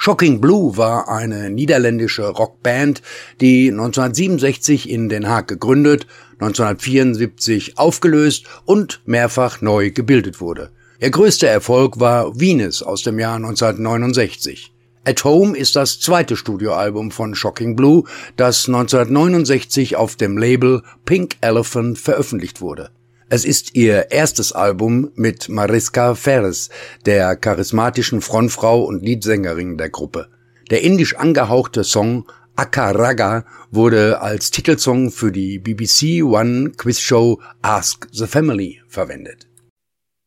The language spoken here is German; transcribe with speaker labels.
Speaker 1: Shocking Blue war eine niederländische Rockband, die 1967 in Den Haag gegründet, 1974 aufgelöst und mehrfach neu gebildet wurde. Ihr größter Erfolg war Venus aus dem Jahr 1969. At Home ist das zweite Studioalbum von Shocking Blue, das 1969 auf dem Label Pink Elephant veröffentlicht wurde. Es ist ihr erstes Album mit Mariska Ferris, der charismatischen Frontfrau und Leadsängerin der Gruppe. Der indisch angehauchte Song Akka Ragga wurde als Titelsong für die BBC One Quizshow Ask the Family verwendet.